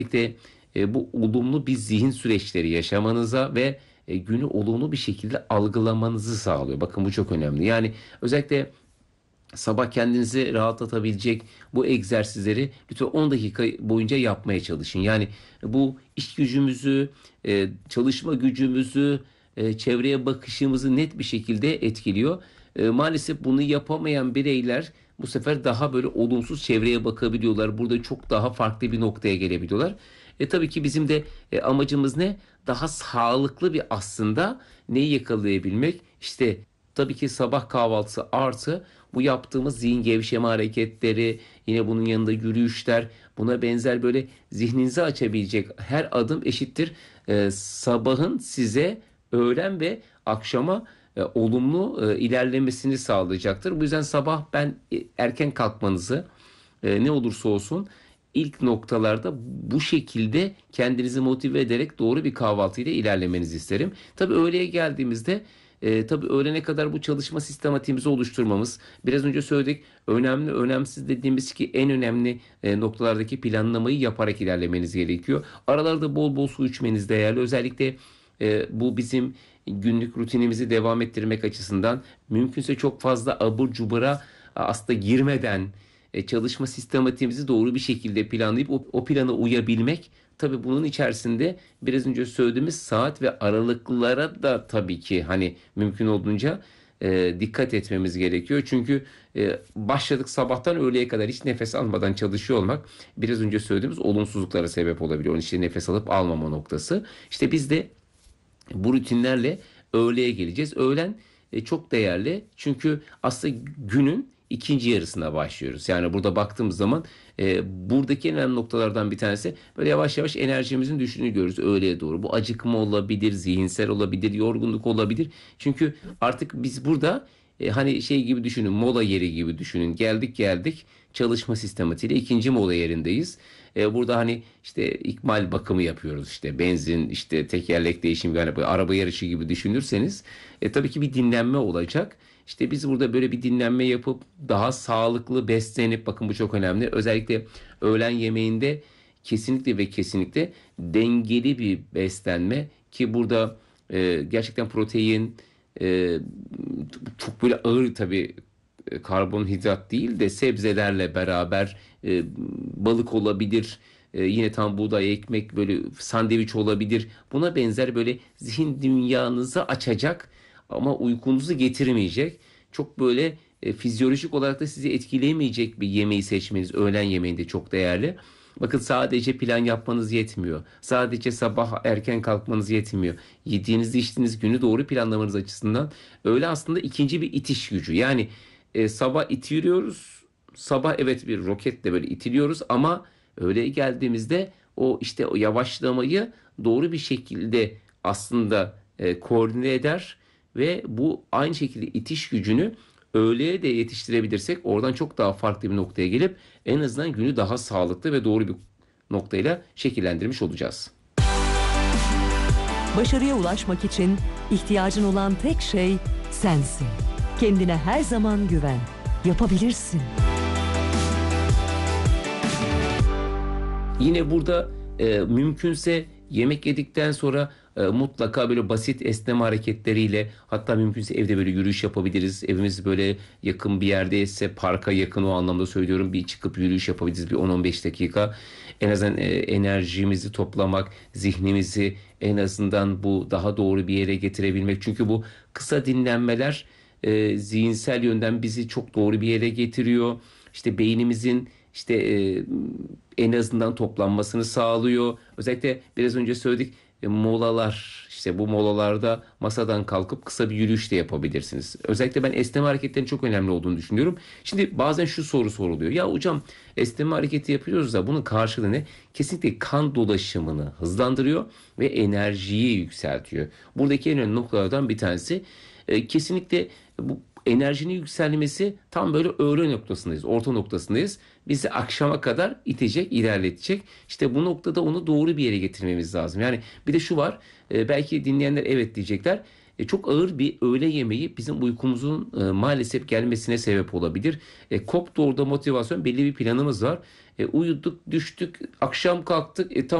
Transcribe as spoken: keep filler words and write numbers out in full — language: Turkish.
Birlikte e, bu olumlu bir zihin süreçleri yaşamanıza ve e, günü olumlu bir şekilde algılamanızı sağlıyor. Bakın bu çok önemli. Yani özellikle sabah kendinizi rahatlatabilecek bu egzersizleri lütfen on dakika boyunca yapmaya çalışın. Yani bu iş gücümüzü, e, çalışma gücümüzü, e, çevreye bakışımızı net bir şekilde etkiliyor. E, maalesef bunu yapamayan bireyler bu sefer daha böyle olumsuz çevreye bakabiliyorlar. Burada çok daha farklı bir noktaya gelebiliyorlar. E tabii ki bizim de e, amacımız ne? Daha sağlıklı bir aslında neyi yakalayabilmek? İşte tabii ki sabah kahvaltısı artı bu yaptığımız zihin gevşeme hareketleri, yine bunun yanında yürüyüşler, buna benzer böyle zihninizi açabilecek her adım eşittir e, sabahın size öğlen ve akşama e, olumlu e, ilerlemesini sağlayacaktır. Bu yüzden sabah ben e, erken kalkmanızı e, ne olursa olsun ilk noktalarda bu şekilde kendinizi motive ederek doğru bir kahvaltıyla ilerlemenizi isterim. Tabii öğleye geldiğimizde e, tabii öğlene kadar bu çalışma sistematiğimizi oluşturmamız, biraz önce söyledik, önemli önemsiz dediğimiz ki en önemli e, noktalardaki planlamayı yaparak ilerlemeniz gerekiyor. Aralarda bol bol su içmeniz değerli. Özellikle e, bu bizim günlük rutinimizi devam ettirmek açısından mümkünse çok fazla abur cubura aslında girmeden e, çalışma sistematiğimizi doğru bir şekilde planlayıp o, o plana uyabilmek. Tabii bunun içerisinde biraz önce söylediğimiz saat ve aralıklara da tabii ki hani mümkün olduğunca e, dikkat etmemiz gerekiyor. Çünkü e, başladık sabahtan öğleye kadar hiç nefes almadan çalışıyor olmak biraz önce söylediğimiz olumsuzluklara sebep olabiliyor. Onun işte nefes alıp almama noktası. İşte biz de bu rutinlerle öğleye geleceğiz. Öğlen e, çok değerli çünkü aslında günün ikinci yarısına başlıyoruz. Yani burada baktığımız zaman e, buradaki en önemli noktalardan bir tanesi böyle yavaş yavaş enerjimizin düştüğünü görürüz öğleye doğru. Bu acıkma olabilir, zihinsel olabilir, yorgunluk olabilir. Çünkü artık biz burada e, hani şey gibi düşünün, mola yeri gibi düşünün. Geldik geldik çalışma sistematiğiyle ikinci mola yerindeyiz. E, burada hani işte ikmal bakımı yapıyoruz, işte benzin, işte tekerlek değişimi, yani böyle araba yarışı gibi düşünürseniz e, tabii ki bir dinlenme olacak. İşte biz burada böyle bir dinlenme yapıp daha sağlıklı beslenip, bakın bu çok önemli. Özellikle öğlen yemeğinde kesinlikle ve kesinlikle dengeli bir beslenme ki burada e, gerçekten protein e, çok böyle ağır tabii e, karbonhidrat değil de sebzelerle beraber e, balık olabilir. E, yine tam buğday ekmek, böyle sandviç olabilir. Buna benzer böyle zihin dünyanızı açacak ama uykunuzu getirmeyecek. Çok böyle e, fizyolojik olarak da sizi etkileyemeyecek bir yemeği seçmeniz öğlen yemeğinde çok değerli. Bakın sadece plan yapmanız yetmiyor. Sadece sabah erken kalkmanız yetmiyor. Yediğiniz içtiğiniz günü doğru planlamanız açısından öğle aslında ikinci bir itiş gücü. Yani e, sabah itiliyoruz. Sabah evet bir roketle böyle itiliyoruz ama öğleye geldiğimizde o işte o yavaşlamayı doğru bir şekilde aslında e, koordine eder ve bu aynı şekilde itiş gücünü öğleye de yetiştirebilirsek oradan çok daha farklı bir noktaya gelip en azından günü daha sağlıklı ve doğru bir noktayla şekillendirmiş olacağız. Başarıya ulaşmak için ihtiyacın olan tek şey sensin. Kendine her zaman güven. Yapabilirsin. Yine burada e, mümkünse yemek yedikten sonra e, mutlaka böyle basit esneme hareketleriyle, hatta mümkünse evde böyle yürüyüş yapabiliriz. Evimiz böyle yakın bir yerdeyse, parka yakın, o anlamda söylüyorum, bir çıkıp yürüyüş yapabiliriz bir on on beş dakika. En azından e, enerjimizi toplamak, zihnimizi en azından bu daha doğru bir yere getirebilmek. Çünkü bu kısa dinlenmeler e, zihinsel yönden bizi çok doğru bir yere getiriyor. İşte beynimizin işte e, en azından toplanmasını sağlıyor. Özellikle biraz önce söyledik, e, molalar, işte bu molalarda masadan kalkıp kısa bir yürüyüş de yapabilirsiniz. Özellikle ben esneme hareketlerinin çok önemli olduğunu düşünüyorum. Şimdi bazen şu soru soruluyor. Ya hocam, esneme hareketi yapıyoruz da bunun karşılığı ne? Kesinlikle kan dolaşımını hızlandırıyor ve enerjiyi yükseltiyor. Buradaki en önemli noktalardan bir tanesi e, kesinlikle bu enerjinin yükselmesi tam böyle öğle noktasındayız, orta noktasındayız. Bizi akşama kadar itecek, ilerletecek. İşte bu noktada onu doğru bir yere getirmemiz lazım. Yani bir de şu var, e, belki dinleyenler evet diyecekler. E, çok ağır bir öğle yemeği bizim uykumuzun e, maalesef gelmesine sebep olabilir. E, koptu orada motivasyon, belli bir planımız var. E, uyuduk, düştük, akşam kalktık. E,